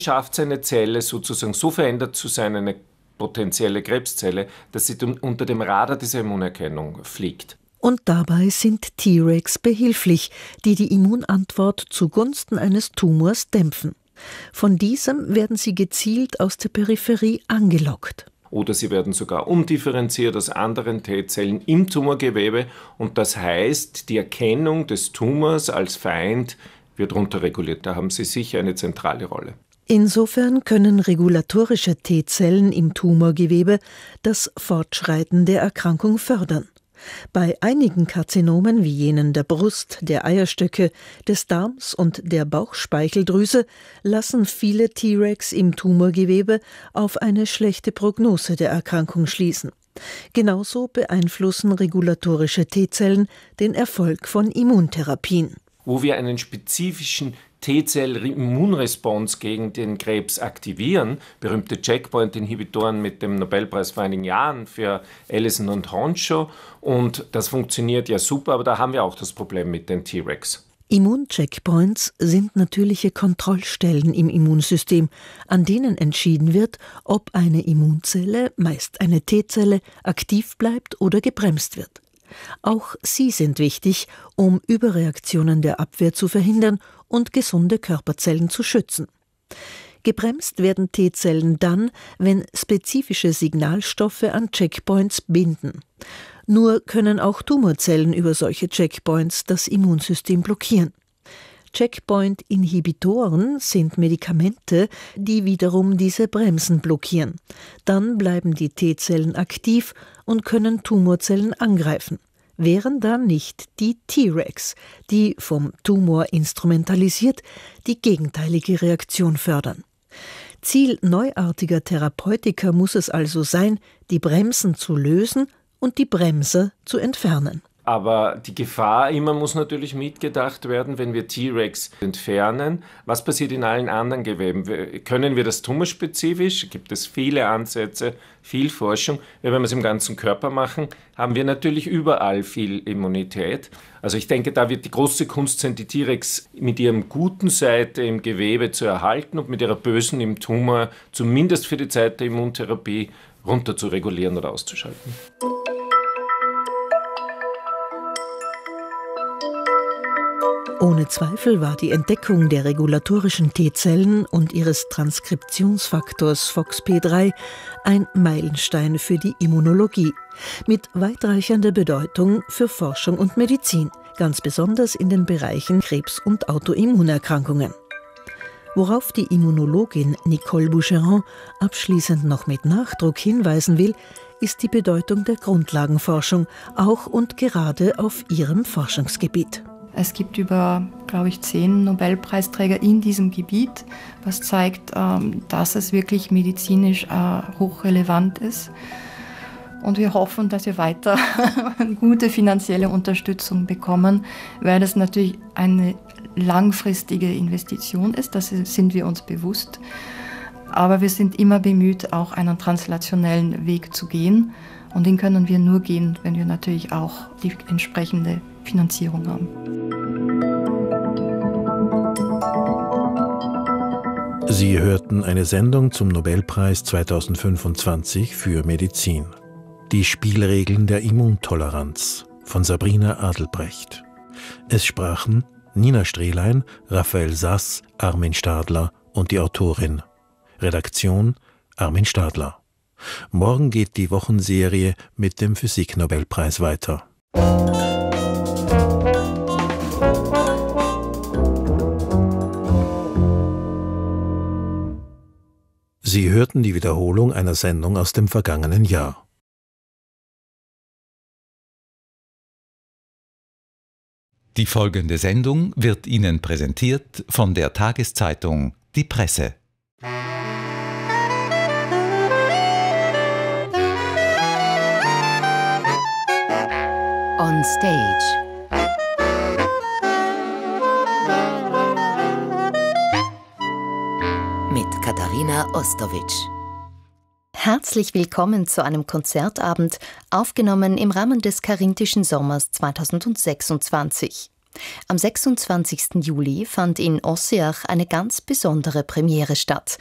schafft seine Zelle sozusagen so verändert zu sein, eine potenzielle Krebszelle, dass sie unter dem Radar dieser Immunerkennung fliegt. Und dabei sind Tregs behilflich, die die Immunantwort zugunsten eines Tumors dämpfen. Von diesem werden sie gezielt aus der Peripherie angelockt. Oder sie werden sogar umdifferenziert aus anderen T-Zellen im Tumorgewebe. Und das heißt, die Erkennung des Tumors als Feind wird runterreguliert. Da haben sie sicher eine zentrale Rolle. Insofern können regulatorische T-Zellen im Tumorgewebe das Fortschreiten der Erkrankung fördern. Bei einigen Karzinomen wie jenen der Brust, der Eierstöcke, des Darms und der Bauchspeicheldrüse lassen viele Tregs im Tumorgewebe auf eine schlechte Prognose der Erkrankung schließen. Genauso beeinflussen regulatorische T-Zellen den Erfolg von Immuntherapien. Wo wir einen spezifischen T-Zell-Immunresponse gegen den Krebs aktivieren, berühmte Checkpoint-Inhibitoren mit dem Nobelpreis vor einigen Jahren für Ellison und Honschow. Und das funktioniert ja super, aber da haben wir auch das Problem mit den Tregs. Immuncheckpoints sind natürliche Kontrollstellen im Immunsystem, an denen entschieden wird, ob eine Immunzelle, meist eine T-Zelle, aktiv bleibt oder gebremst wird. Auch sie sind wichtig, um Überreaktionen der Abwehr zu verhindern und gesunde Körperzellen zu schützen. Gebremst werden T-Zellen dann, wenn spezifische Signalstoffe an Checkpoints binden. Nur können auch Tumorzellen über solche Checkpoints das Immunsystem blockieren. Checkpoint-Inhibitoren sind Medikamente, die wiederum diese Bremsen blockieren. Dann bleiben die T-Zellen aktiv und können Tumorzellen angreifen. Wären dann nicht die Tregs, die vom Tumor instrumentalisiert die gegenteilige Reaktion fördern. Ziel neuartiger Therapeutika muss es also sein, die Bremsen zu lösen und die Bremser zu entfernen. Aber die Gefahr immer muss natürlich mitgedacht werden, wenn wir Tregs entfernen. Was passiert in allen anderen Geweben? Können wir das tumorspezifisch? Gibt es viele Ansätze, viel Forschung. Wenn wir es im ganzen Körper machen, haben wir natürlich überall viel Immunität. Also ich denke, da wird die große Kunst sein, die Tregs mit ihrem guten Seite im Gewebe zu erhalten und mit ihrer bösen im Tumor zumindest für die Zeit der Immuntherapie runter zu regulieren oder auszuschalten. Ohne Zweifel war die Entdeckung der regulatorischen T-Zellen und ihres Transkriptionsfaktors FOXP3 ein Meilenstein für die Immunologie, mit weitreichender Bedeutung für Forschung und Medizin, ganz besonders in den Bereichen Krebs- und Autoimmunerkrankungen. Worauf die Immunologin Nicole Boucheron abschließend noch mit Nachdruck hinweisen will, ist die Bedeutung der Grundlagenforschung, auch und gerade auf ihrem Forschungsgebiet. Es gibt über, 10 Nobelpreisträger in diesem Gebiet, was zeigt, dass es wirklich medizinisch hochrelevant ist. Und wir hoffen, dass wir weiter gute finanzielle Unterstützung bekommen, weil das natürlich eine langfristige Investition ist, das sind wir uns bewusst. Aber wir sind immer bemüht, auch einen translationellen Weg zu gehen. Und den können wir nur gehen, wenn wir natürlich auch die entsprechende Finanzierung haben. Sie hörten eine Sendung zum Nobelpreis 2025 für Medizin. Die Spielregeln der Immuntoleranz von Sabrina Adelbrecht. Es sprachen Nina Strehlein, Raphael Sass, Armin Stadler und die Autorin. Redaktion Armin Stadler. Morgen geht die Wochenserie mit dem Physik-Nobelpreis weiter. Sie hörten die Wiederholung einer Sendung aus dem vergangenen Jahr. Die folgende Sendung wird Ihnen präsentiert von der Tageszeitung Die Presse. On Stage. Mit Katharina Ostowitsch. Herzlich willkommen zu einem Konzertabend, aufgenommen im Rahmen des Karinthischen Sommers 2026. Am 26. Juli fand in Ossiach eine ganz besondere Premiere statt.